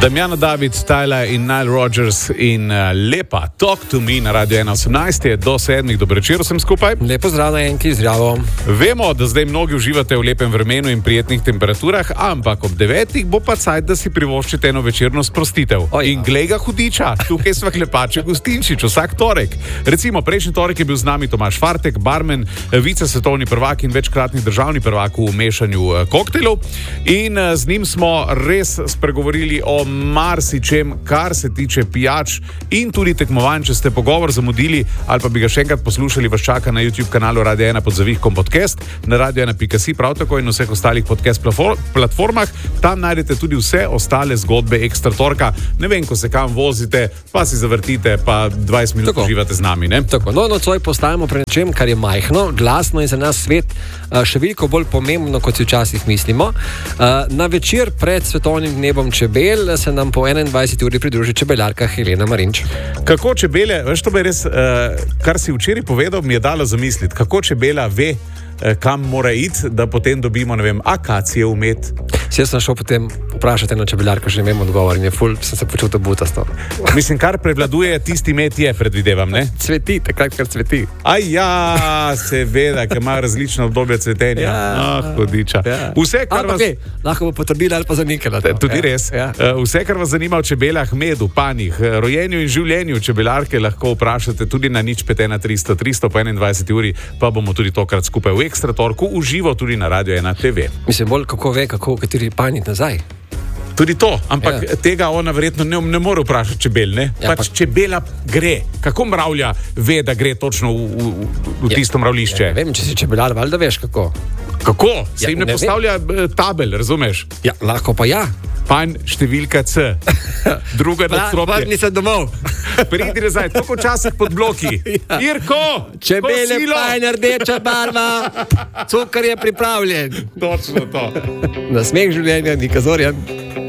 Damjana David, Tyler in Nile Rodgers in Lepa. Talk to me na Radio 1.18 je do 7. Dober večer vsem skupaj. Lepo zdrav na enki, zdravo. Vemo, da zdaj mnogi uživate v lepem vremenu in prijetnih temperaturah, ampak ob 9. bo pa cajt, da si privoščite eno večerno sprostitev. In glej ga hudiča, tukaj sva Klepače Gustinčič vsak torek. Recimo, prejšnji torek je bil z nami Tomaž Fartek, barmen, vicesvetovni prvak in večkratni državni prvak v mešanju koktejlov. In z njim smo res spregovorili o marsičem, kar se tiče pijač in tudi tekmovanj. Če ste pogovor zamudili ali pa bi ga še enkrat poslušali, vas čaka na YouTube kanalu Radio 1 pod zavihkom podcast, na radio1.si prav tako in vseh ostalih podcast platformah. Tam najdete tudi vse ostale zgodbe Ekstra torka. Ne vem, ko se kam vozite, pa si zavrtite, pa 20 minut uživate z nami, ne? Tako, nocoj postajamo pri nečem, kar je majhno, glasno in za nas svet še veliko bolj pomembno, kot si včasih mislimo. Na večer pred svetovnim dnevom čebel se nam po 21. uri pridruži čebelarka Helena Marinč. Kako čebele, veš, to bi res, kar si včeraj povedal, mi je dalo zamisliti, kako čebela ve, kam mora iti, da potem dobimo, ne vem, akacije v med. Jaz sem šel potem vprašati eno čebelarko, že ne vem odgovor in je ful, sem se počutil butasto. Mislim, kar prevladuje, tisti med je, predvidevam, ne? Cveti, takrat, kar cveti. Seveda, ker ima različno obdobje cvetenja. Hudiča. Vse, kar vas... lahko bo potrdila ali pa zanikala. Tudi res. Vse, kar vas zanima o čebelah, medu, panjih, rojenju in življenju čebelarke, lahko vprašate tudi na 051 300 300 po 21. uri, pa bomo tudi tokrat skupaj v Ekstra torku uživo tudi na Radio 1 TV. Mislim, bolj kako ve, kako kateri panjit nazaj. Tudi to, ampak tega ona verjetno ne more vprašati čebel, ne? Čebela gre. Kako mravlja ve, da gre točno v tisto mravlišče? Ne vem, če si čebelar, valjda veš kako. Kako? Se jim ne postavlja tabel, razumeš? Ja, lahko pa ja. Panj številka C. Druga nadstropje. Vrni se domov. Pridi nazaj, tako včasih pod bloki. Irko! Čebele, panj, rdeča barva. Cukor je pripravljen. Točno to. Na smeh življenja, Nika Zorjan.